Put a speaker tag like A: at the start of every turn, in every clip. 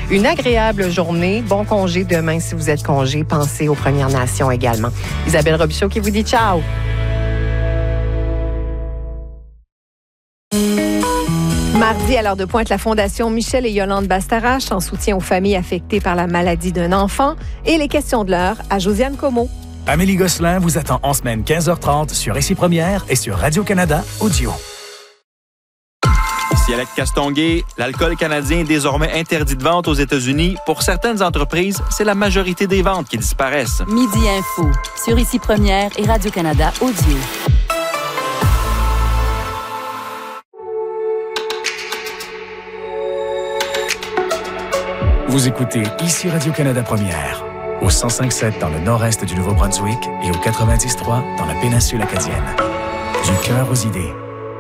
A: une agréable journée. Bon congé demain si vous êtes congé. Pensez aux Premières Nations également. Isabelle Robichaud qui vous dit ciao.
B: Mardi, à l'heure de pointe, la Fondation Michel et Yolande Bastarache en soutien aux familles affectées par la maladie d'un enfant. Et les questions de l'heure à Josiane Comeau.
C: Amélie Gosselin vous attend en semaine 15h30 sur Ici Première et sur Radio-Canada Audio.
D: Ici Alec Castonguay. L'alcool canadien est désormais interdit de vente aux États-Unis. Pour certaines entreprises, c'est la majorité des ventes qui disparaissent.
E: Midi Info sur Ici Première et Radio-Canada Audio.
C: Vous écoutez Ici Radio-Canada Première, au 105.7 dans le nord-est du Nouveau-Brunswick et au 90.3 dans la péninsule acadienne. Du cœur aux idées.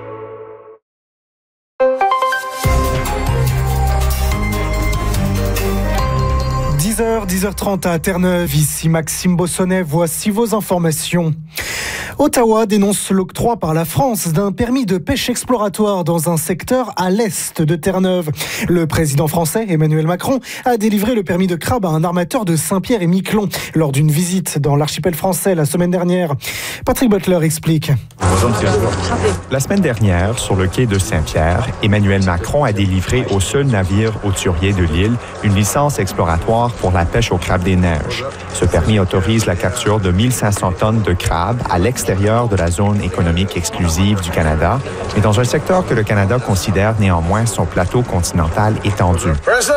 F: – 10h30 à Terre-Neuve, ici Maxime Bossonnet, voici vos informations. Ottawa dénonce l'octroi par la France d'un permis de pêche exploratoire dans un secteur à l'est de Terre-Neuve. Le président français, Emmanuel Macron, a délivré le permis de crabe à un armateur de Saint-Pierre et Miquelon lors d'une visite dans l'archipel français la semaine dernière. Patrick Butler explique.
G: La semaine dernière, sur le quai de Saint-Pierre, Emmanuel Macron a délivré au seul navire hauturier de l'île une licence exploratoire pour la pêche au crabe des neiges. Ce permis autorise la capture de 1500 tonnes de crabes à l'extérieur de la zone économique exclusive du Canada, mais dans un secteur que le Canada considère néanmoins son plateau continental étendu.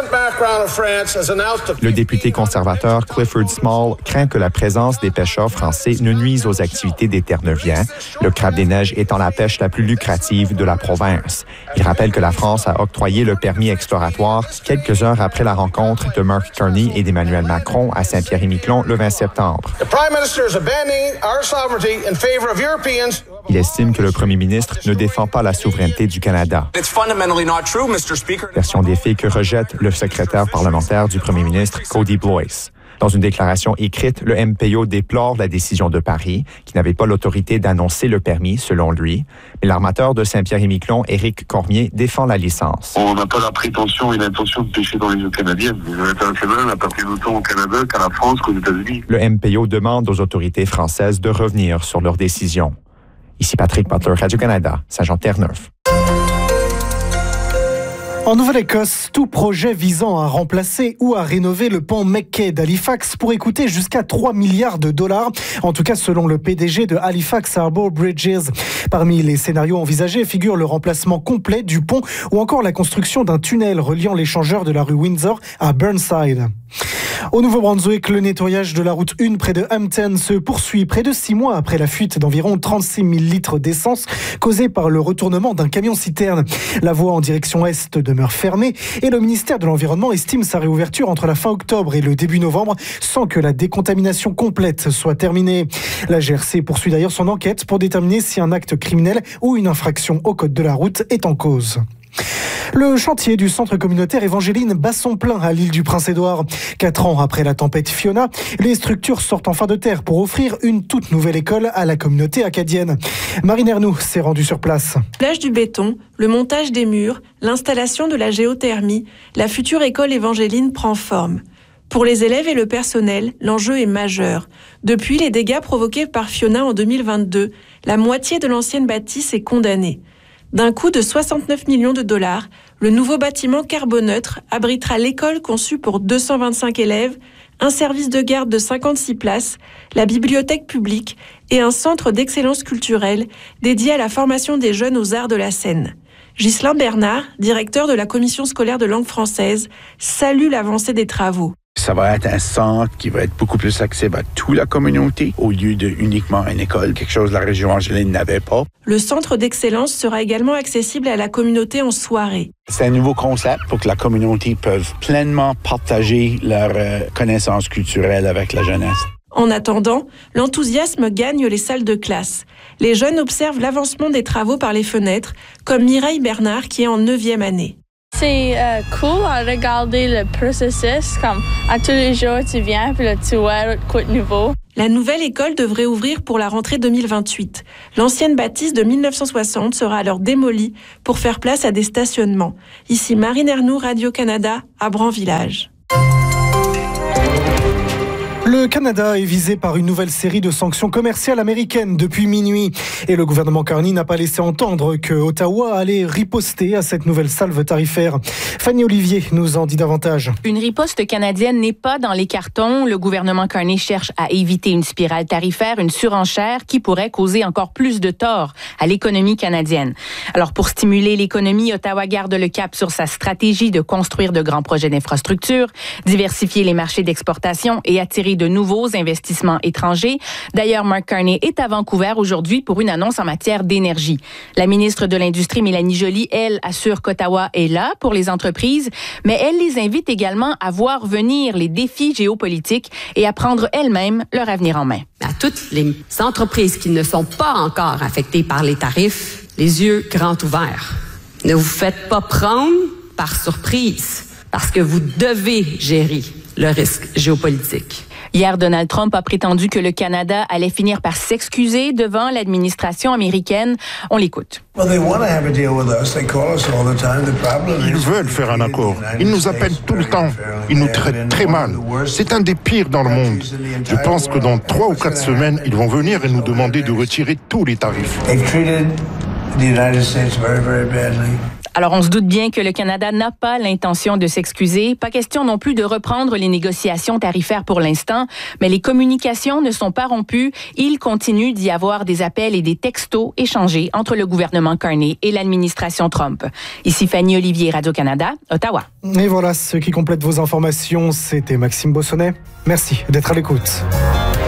G: Le député conservateur Clifford Small craint que la présence des pêcheurs français ne nuise aux activités des Terre-Neuviens, le crabe des neiges étant la pêche la plus lucrative de la province. Il rappelle que la France a octroyé le permis exploratoire quelques heures après la rencontre de Mark Carney et d'Emmanuel Macron à Saint-Pierre-et-Miquelon le 20 septembre. Il estime que le premier ministre ne défend pas la souveraineté du Canada. Version des faits que rejette le secrétaire parlementaire du premier ministre, Cody Blois. Dans une déclaration écrite, le MPO déplore la décision de Paris, qui n'avait pas l'autorité d'annoncer le permis, selon lui. Mais l'armateur de Saint-Pierre-et-Miquelon, Éric Cormier, défend la licence.
H: On n'a pas la prétention et l'intention de pêcher dans les eaux canadiennes. Les eaux internationales appartiennent autant au Canada qu'à la France qu'aux États-Unis.
G: Le MPO demande aux autorités françaises de revenir sur leur décision. Ici Patrick Butler, Radio-Canada, Saint-Jean-Terre-Neuve.
F: En Nouvelle-Écosse, tout projet visant à remplacer ou à rénover le pont McKay d'Halifax pourrait coûter jusqu'à 3 milliards de dollars, en tout cas selon le PDG de Halifax Harbour Bridges. Parmi les scénarios envisagés figurent le remplacement complet du pont ou encore la construction d'un tunnel reliant l'échangeur de la rue Windsor à Burnside. Au Nouveau-Brunswick, le nettoyage de la route 1 près de Hampton se poursuit près de 6 mois après la fuite d'environ 36 000 litres d'essence causée par le retournement d'un camion-citerne. La voie en direction est demeure fermée et le ministère de l'Environnement estime sa réouverture entre la fin octobre et le début novembre sans que la décontamination complète soit terminée. La GRC poursuit d'ailleurs son enquête pour déterminer si un acte criminel ou une infraction au code de la route est en cause. Le chantier du centre communautaire Évangéline bat son plein à l'île du Prince-Édouard. 4 ans après la tempête Fiona, les structures sortent enfin de terre pour offrir une toute nouvelle école à la communauté acadienne. Marine Ernoux s'est rendue sur place.
I: L'âge du béton, le montage des murs, l'installation de la géothermie, la future école Évangéline prend forme. Pour les élèves et le personnel, l'enjeu est majeur. Depuis les dégâts provoqués par Fiona en 2022, la moitié de l'ancienne bâtisse est condamnée. D'un coût de 69 millions de dollars, le nouveau bâtiment carboneutre abritera l'école conçue pour 225 élèves, un service de garde de 56 places, la bibliothèque publique et un centre d'excellence culturelle dédié à la formation des jeunes aux arts de la scène. Ghislain Bernard, directeur de la commission scolaire de langue française, salue l'avancée des travaux.
J: Ça va être un centre qui va être beaucoup plus accessible à toute la communauté au lieu de uniquement une école, quelque chose que la région Angéline n'avait pas.
I: Le centre d'excellence sera également accessible à la communauté en soirée.
J: C'est un nouveau concept pour que la communauté puisse pleinement partager leurs connaissances culturelles avec la jeunesse.
I: En attendant, l'enthousiasme gagne les salles de classe. Les jeunes observent l'avancement des travaux par les fenêtres, comme Mireille Bernard qui est en 9e année.
K: C'est cool à regarder le processus, comme à tous les jours tu viens puis là tu vois quoi de nouveau.
I: La nouvelle école devrait ouvrir pour la rentrée 2028. L'ancienne bâtisse de 1960 sera alors démolie pour faire place à des stationnements. Ici Marine Ernoult, Radio-Canada, à Bran-Village.
F: Le Canada est visé par une nouvelle série de sanctions commerciales américaines depuis minuit. Et le gouvernement Carney n'a pas laissé entendre que Ottawa allait riposter à cette nouvelle salve tarifaire. Fanny Olivier nous en dit davantage.
L: Une riposte canadienne n'est pas dans les cartons. Le gouvernement Carney cherche à éviter une spirale tarifaire, une surenchère qui pourrait causer encore plus de tort à l'économie canadienne. Alors, pour stimuler l'économie, Ottawa garde le cap sur sa stratégie de construire de grands projets d'infrastructure, diversifier les marchés d'exportation et attirer de nouveaux investissements étrangers. D'ailleurs, Mark Carney est à Vancouver aujourd'hui pour une annonce en matière d'énergie. La ministre de l'Industrie, Mélanie Joly, elle, assure qu'Ottawa est là pour les entreprises, mais elle les invite également à voir venir les défis géopolitiques et à prendre elles-mêmes leur avenir en main.
M: À toutes les entreprises qui ne sont pas encore affectées par les tarifs, les yeux grands ouverts. Ne vous faites pas prendre par surprise, parce que vous devez gérer le risque géopolitique.
L: Hier, Donald Trump a prétendu que le Canada allait finir par s'excuser devant l'administration américaine. On l'écoute.
N: Ils veulent faire un accord. Ils nous appellent tout le temps. Ils nous traitent très mal. C'est un des pires dans le monde. Je pense que dans 3 ou 4 semaines, ils vont venir et nous demander de retirer tous les tarifs.
L: Alors, on se doute bien que le Canada n'a pas l'intention de s'excuser. Pas question non plus de reprendre les négociations tarifaires pour l'instant, mais les communications ne sont pas rompues. Il continue d'y avoir des appels et des textos échangés entre le gouvernement Carney et l'administration Trump. Ici Fanny Olivier, Radio-Canada, Ottawa.
F: Et voilà, ce qui complète vos informations, c'était Maxime Bossonnet. Merci d'être à l'écoute.